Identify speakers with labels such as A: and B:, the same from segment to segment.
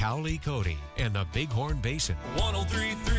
A: Cowley Cody and the Bighorn Basin.
B: 103.3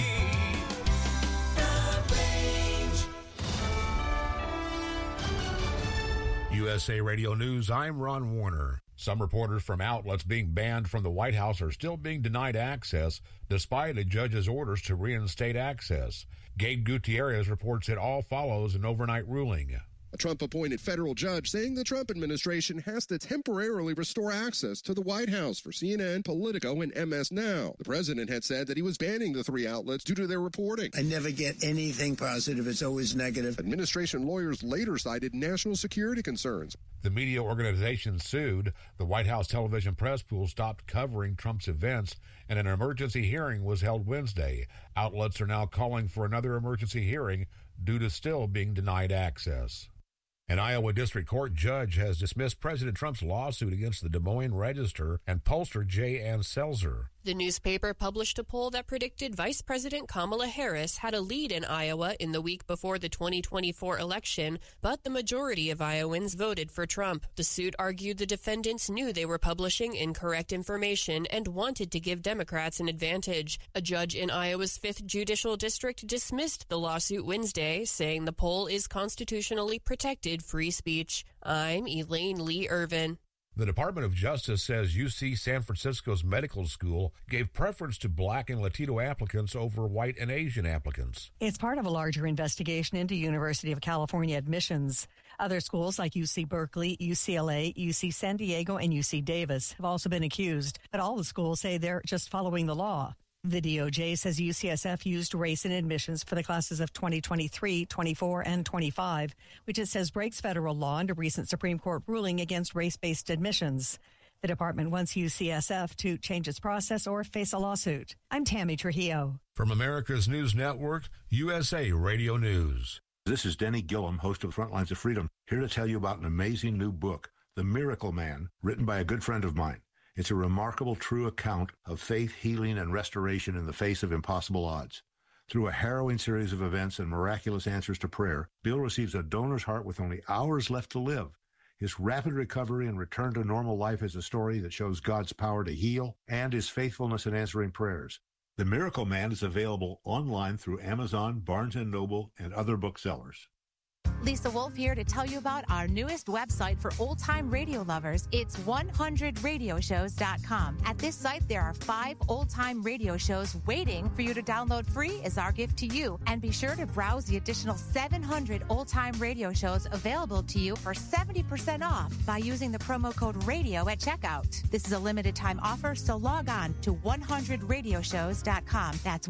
B: The Range.
C: USA Radio News, I'm Ron Warner. Some reporters from outlets being banned from the White House are still being denied access despite a judge's orders to reinstate access. Gabe Gutierrez reports it all follows an overnight ruling.
D: A Trump-appointed federal judge saying the Trump administration has to temporarily restore access to the White House for CNN, Politico, and MS Now. The president had said that he was banning the three outlets due to their reporting.
E: I never get anything positive. It's always negative.
D: Administration lawyers later cited national security concerns.
C: The media organization sued. The White House television press pool stopped covering Trump's events, and an emergency hearing was held Wednesday. Outlets are now calling for another emergency hearing due to still being denied access. An Iowa District Court judge has dismissed President Trump's lawsuit against the Des Moines Register and pollster Jay Ann Selzer.
F: The newspaper published a poll that predicted Vice President Kamala Harris had a lead in Iowa in the week before the 2024 election, but the majority of Iowans voted for Trump. The suit argued the defendants knew they were publishing incorrect information and wanted to give Democrats an advantage. A judge in Iowa's 5th Judicial District dismissed the lawsuit Wednesday, saying the poll is constitutionally protected free speech. I'm Elaine Lee Irvin.
C: The Department of Justice says UC San Francisco's medical school gave preference to Black and Latino applicants over white and Asian applicants.
G: It's part of a larger investigation into University of California admissions. Other schools like UC Berkeley, UCLA, UC San Diego, and UC Davis have also been accused, but all the schools say they're just following the law. The DOJ says UCSF used race in admissions for the classes of 2023, 24, and 25, which it says breaks federal law and a recent Supreme Court ruling against race-based admissions. The department wants UCSF to change its process or face a lawsuit. I'm Tammy Trujillo.
C: From America's News Network, USA Radio News.
H: This is Denny Gillum, host of Frontlines of Freedom, here to tell you about an amazing new book, The Miracle Man, written by a good friend of mine. It's a remarkable, true account of faith, healing, and restoration in the face of impossible odds. Through a harrowing series of events and miraculous answers to prayer, Bill receives a donor's heart with only hours left to live. His rapid recovery and return to normal life is a story that shows God's power to heal and his faithfulness in answering prayers. The Miracle Man is available online through Amazon, Barnes & Noble, and other booksellers.
I: Lisa Wolf here to tell you about our newest website for old-time radio lovers. It's 100radioshows.com. At this site, there are 5 old-time radio shows waiting for you to download free as our gift to you. And be sure to browse the additional 700 old-time radio shows available to you for 70% off by using the promo code RADIO at checkout. This is a limited-time offer, so log on to 100radioshows.com. That's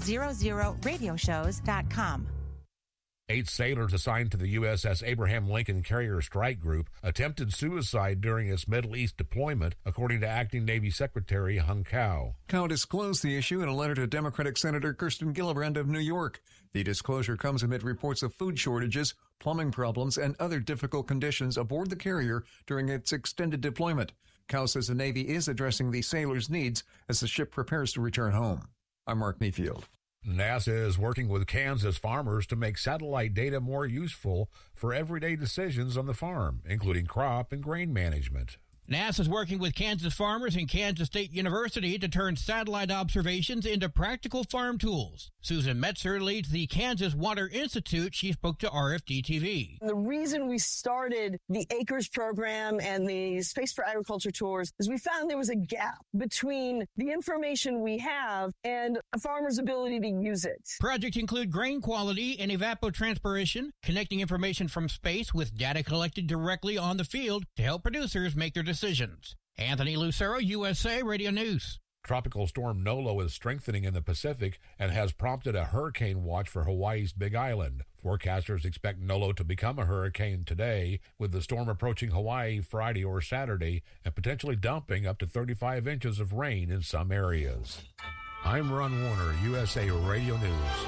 I: 100radioshows.com.
C: 8 sailors assigned to the USS Abraham Lincoln Carrier Strike Group attempted suicide during its Middle East deployment, according to Acting Navy Secretary Hung Cao.
J: Cao disclosed the issue in a letter to Democratic Senator Kirsten Gillibrand of New York. The disclosure comes amid reports of food shortages, plumbing problems, and other difficult conditions aboard the carrier during its extended deployment. Cao says the Navy is addressing the sailors' needs as the ship prepares to return home. I'm Mark Mayfield.
C: NASA is working with Kansas farmers to make satellite data more useful for everyday decisions on the farm, including crop and grain management.
K: NASA is working with Kansas farmers and Kansas State University to turn satellite observations into practical farm tools. Susan Metzer leads the Kansas Water Institute. She spoke to RFD-TV.
L: The reason we started the ACRES program and the Space for Agriculture tours is we found there was a gap between the information we have and a farmer's ability to use it.
K: Projects include grain quality and evapotranspiration, connecting information from space with data collected directly on the field to help producers make their decisions. Anthony Lucero, USA Radio News.
C: Tropical storm Nolo is strengthening in the Pacific and has prompted a hurricane watch for Hawaii's Big Island. Forecasters expect Nolo to become a hurricane today, with the storm approaching Hawaii Friday or Saturday and potentially dumping up to 35 inches of rain in some areas. I'm Ron Warner, USA Radio News.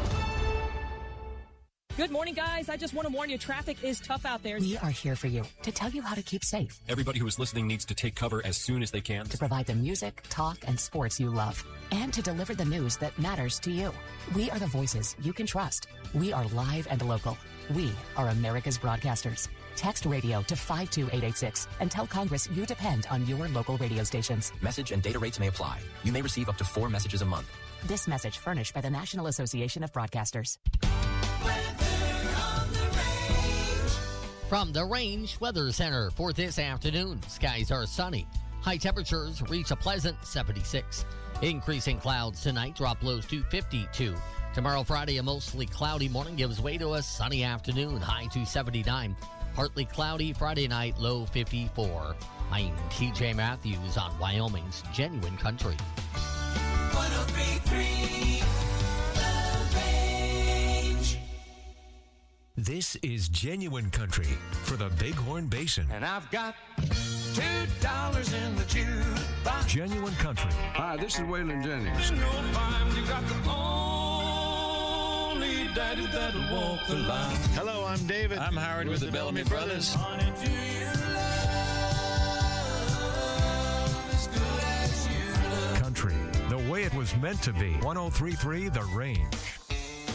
M: Good morning, guys. I just want to warn you, traffic is tough out there.
N: We are here for you to tell you how to keep safe.
O: Everybody who is listening needs to take cover as soon as they can.
N: To provide the music, talk, and sports you love. And to deliver the news that matters to you. We are the voices you can trust. We are live and local. We are America's broadcasters. Text radio to 52886 and tell Congress you depend on your local radio stations.
O: Message and data rates may apply. You may receive up to 4 messages a month.
N: This message furnished by the National Association of Broadcasters.
P: From the Range Weather Center for this afternoon, skies are sunny. High temperatures reach a pleasant 76. Increasing clouds tonight, drop lows to 52. Tomorrow, Friday, a mostly cloudy morning gives way to a sunny afternoon, high to 79. Partly cloudy Friday night, low 54. I'm TJ Matthews on Wyoming's Genuine Country.
B: 103.3 The Range.
A: This is Genuine Country for the Bighorn Basin.
B: And I've got $2 in the jukebox.
A: Genuine Country.
Q: Hi, this is Waylon Jennings.
B: No time, you got the only daddy that'll walk the line.
R: Hello, I'm David.
Q: I'm Howard with the Bellamy Brothers.
B: Honey, do you love as good as you love?
A: Country, the way it was meant to be. 103.3 The Range.